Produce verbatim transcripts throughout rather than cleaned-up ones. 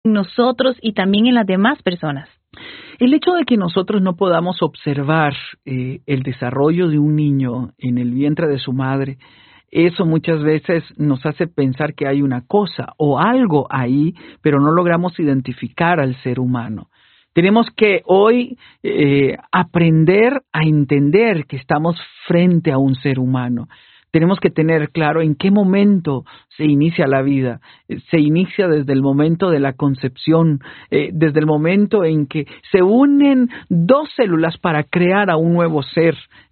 nosotros y también en las demás personas? El hecho de que nosotros no podamos observar eh, el desarrollo de un niño en el vientre de su madre, eso muchas veces nos hace pensar que hay una cosa o algo ahí, pero no logramos identificar al ser humano. Tenemos que hoy eh, aprender a entender que estamos frente a un ser humano. Tenemos que tener claro en qué momento se inicia la vida. Se inicia desde el momento de la concepción, eh, desde el momento en que se unen dos células para crear a un nuevo ser.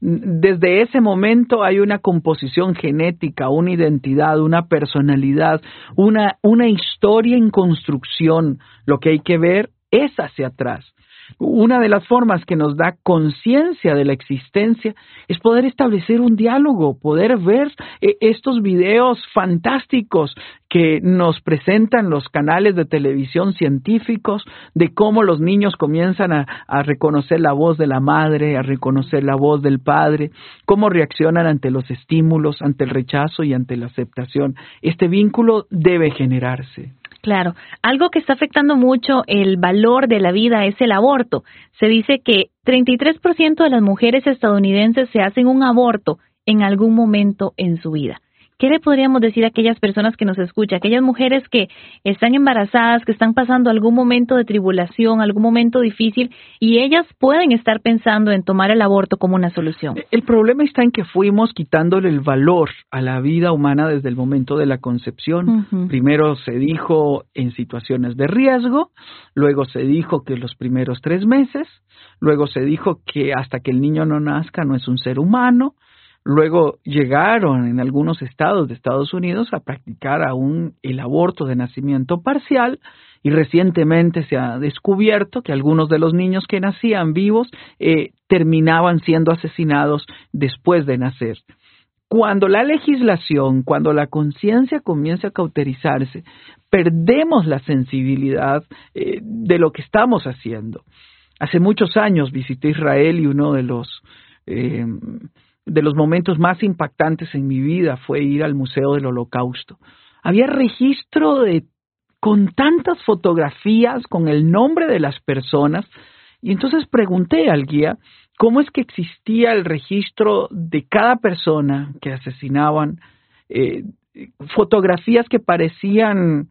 Desde ese momento hay una composición genética, una identidad, una personalidad, una, una historia en construcción. Lo que hay que ver es hacia atrás. Una de las formas que nos da conciencia de la existencia es poder establecer un diálogo, poder ver eh, estos videos fantásticos que nos presentan los canales de televisión científicos de cómo los niños comienzan a, a reconocer la voz de la madre, a reconocer la voz del padre, cómo reaccionan ante los estímulos, ante el rechazo y ante la aceptación. Este vínculo debe generarse. Claro, algo que está afectando mucho el valor de la vida es el aborto. Se dice que treinta y tres por ciento de las mujeres estadounidenses se hacen un aborto en algún momento en su vida. ¿Qué le podríamos decir a aquellas personas que nos escuchan, aquellas mujeres que están embarazadas, que están pasando algún momento de tribulación, algún momento difícil, y ellas pueden estar pensando en tomar el aborto como una solución? El problema está en que fuimos quitándole el valor a la vida humana desde el momento de la concepción. Uh-huh. Primero se dijo en situaciones de riesgo, luego se dijo que los primeros tres meses, luego se dijo que hasta que el niño no nazca no es un ser humano. Luego llegaron en algunos estados de Estados Unidos a practicar aún el aborto de nacimiento parcial y recientemente se ha descubierto que algunos de los niños que nacían vivos eh, terminaban siendo asesinados después de nacer. Cuando la legislación, cuando la conciencia comienza a cauterizarse, perdemos la sensibilidad eh, de lo que estamos haciendo. Hace muchos años visité Israel y uno de los... Eh, de los momentos más impactantes en mi vida fue ir al Museo del Holocausto. Había registro de con tantas fotografías, con el nombre de las personas, y entonces pregunté al guía cómo es que existía el registro de cada persona que asesinaban, eh, fotografías que parecían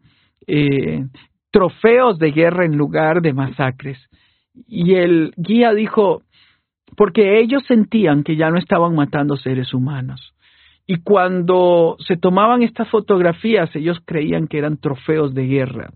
eh, trofeos de guerra en lugar de masacres. Y el guía dijo, porque ellos sentían que ya no estaban matando seres humanos. Y cuando se tomaban estas fotografías, ellos creían que eran trofeos de guerra.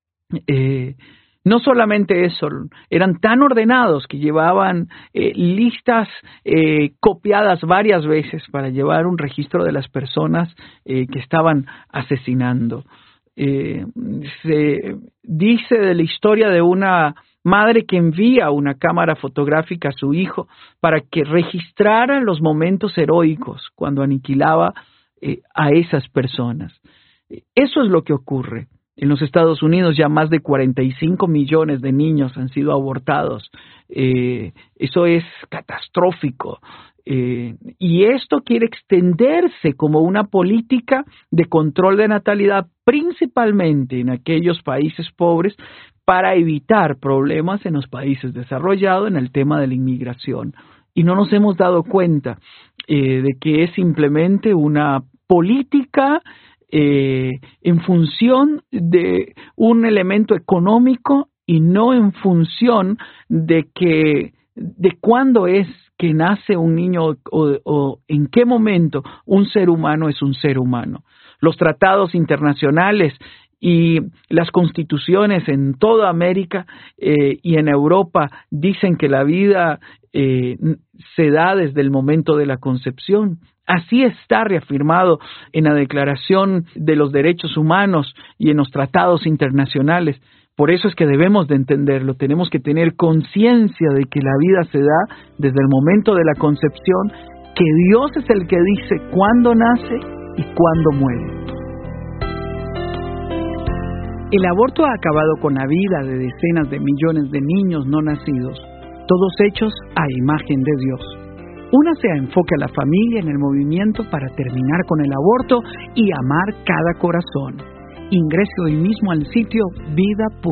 Eh, no solamente eso, eran tan ordenados que llevaban eh, listas eh, copiadas varias veces para llevar un registro de las personas eh, que estaban asesinando. Eh, se dice de la historia de una madre que envía una cámara fotográfica a su hijo para que registrara los momentos heroicos cuando aniquilaba eh, a esas personas. Eso es lo que ocurre. En los Estados Unidos ya más de cuarenta y cinco millones de niños han sido abortados. Eh, eso es catastrófico. Eh, y esto quiere extenderse como una política de control de natalidad, principalmente en aquellos países pobres, para evitar problemas en los países desarrollados en el tema de la inmigración. Y no nos hemos dado cuenta eh, de que es simplemente una política eh, en función de un elemento económico y no en función de que de cuándo es que nace un niño o, o en qué momento un ser humano es un ser humano. Los tratados internacionales y las constituciones en toda América eh, y en Europa dicen que la vida eh, se da desde el momento de la concepción. Así está reafirmado en la Declaración de los Derechos Humanos y en los tratados internacionales. Por eso es que debemos de entenderlo, tenemos que tener conciencia de que la vida se da desde el momento de la concepción, que Dios es el que dice cuándo nace y cuándo muere. El aborto ha acabado con la vida de decenas de millones de niños no nacidos, todos hechos a imagen de Dios. Únase a Enfoque a la Familia en el movimiento para terminar con el aborto y amar cada corazón. Ingrese hoy mismo al sitio vida punto org.